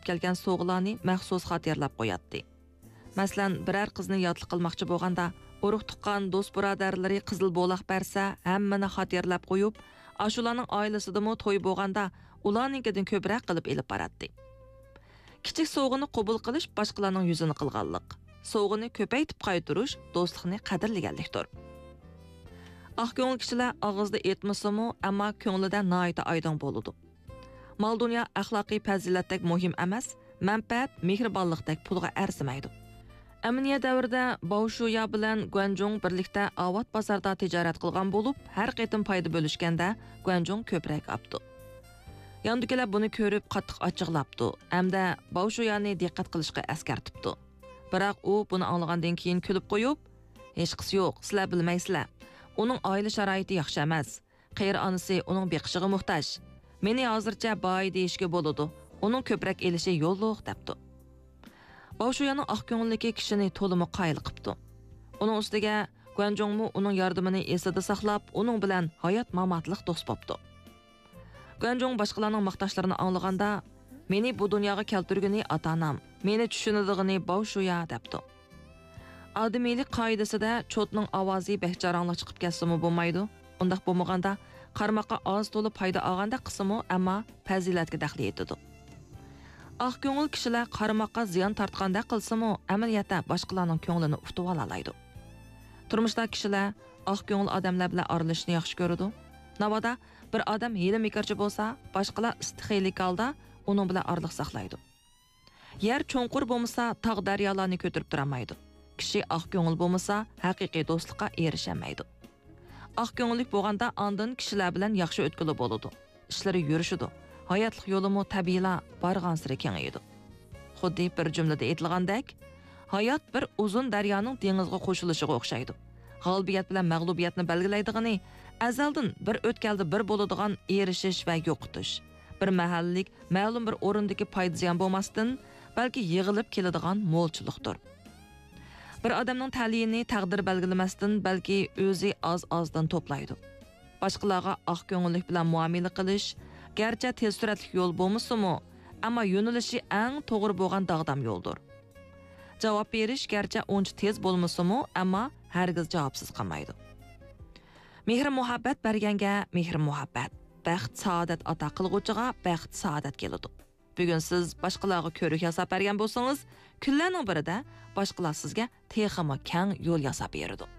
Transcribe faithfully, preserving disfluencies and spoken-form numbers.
kelgan sovg'alarni maxsus xatirlab qo'yatdi. Masalan, biror qizni yotliq qilmoqchi bo'lganda, urug' tuqqan do'st birodarlari qizil bo'loq bersa, hammani xatirlab qo'yib, ashularning oilasidami to'y bo'lganda, ularninkidan ko'proq qilib elib boradi. Kichik sovg'ani qabul qilish boshqalarning yuzini qilganlik. Sovg'ani ko'paytib qaytirish do'stlikni qadrlaganlikdir. Aq ko'ngil kishilar og'izda aytmasimi, ammo ko'nglida nihoyat oydin bo'ladi. Mol dunyo axloqiy fazilatdek muhim emas, manfaat, mehribonlikdek pulga arzimaydi. Amniya davrida Baoshuya bilan Guanjong birlikda Avat bozorda tijorat qilgan bo'lib, har qaytim foyda bo'lishganda Guanjong ko'proq opdi. Yandikilar buni ko'rib qattiq ochiqlabdi, hamda Baoshuyani diqqat qilishga askartibdi. Biroq u buni anglagandan keyin kulib qo'yib, hech qisi yo'q, sizlar bilmaysizlar. Uning oila sharoiti yaxshi emas. Qayri onasi uning beqishiga muhtoj. Meni hozircha boy deyishga bo'ladi. Uning ko'proq elishi yo'lliq debdi. Baoshuyaning oq ko'ngilligi kishini to'limi qoyil qilibdi. Uning ustiga Guanjongmu uning yordamini esida saqlab, uning bilan hayot mamatliq do'st bo'libdi. Guanjong boshqalarning maqtashlarini anglaganda, meni bu dunyoga keltirgani ota-onam, meni tushunadiganini Baoshuya debdi. Adamiylik qoidasida chotning ovozi behjaronlik chiqib ketsa-mu bo'lmaydi. Undaq bo'lmaganda qarmoqqa oz to'lib foyda olganda qismi, ammo fazilatga daxli etadi. Aq ko'ngil kishilar qarmoqqa ziyon tortganda qilsa-mu, amaliyotda boshqalarning ko'nglini ufitib olaydi. Turmushda kishilar aq ko'ngil odamlar bilan aralashishni yaxshi ko'radi. Navoda bir odam hiyla mekarchi bo'lsa, boshqalar istixiylik holda uning bilan araliq saqlaydi. Yer cho'nqur bo'lmasa, tog' daryolarni ko'tarib turamaydi. Kishi aq ko'ngil bo'lmasa, haqiqiy do'stlikqa erishamaydi. Aq ko'ngillik bo'lganda ondan kishilar bilan yaxshi o'tkili bo'ladi. Ishlari yurishidi. Hayotlik yo'limi tabiiyla borgan sari kengaydi. Xuddi bir jumlada aytilgandek, hayot bir uzun daryoning dengizga qo'shilishiga o'xshaydi. G'olibiyat bilan mag'lubiyatni belgilaydigani azaldan bir o'tkalda bir bo'ladigan erishish va yo'qotish. Bir mahallik, ma'lum bir o'rindagi foyda ziyon bo'lmasdan, balki yig'ilib keladigan mo'lchilikdir. Bir odamning ta'liyini taqdir belgilamasdan, balki o'zi oz-ozdan to'playdi. Boshqalarga oq ko'ngillik bilan muomala qilish, garchi tez suratli yo'l bo'lmasa-mu, ammo yo'nalishi eng to'g'ri bo'lgan dog'dam yo'ldir. Javob berish garchi uncha tez bo'lmasa-mu, ammo hargiz javobsiz qolmaydi. Mehr muhabbat berganga mehr muhabbat, baxt saodat ata qilg'uchiga baxt saodat keladi. Bugun siz boshqalarga ko'rik yasab bergan bo'lsangiz, kunlarning birida boshqalar sizga texmi keng yo'l yasab beradi.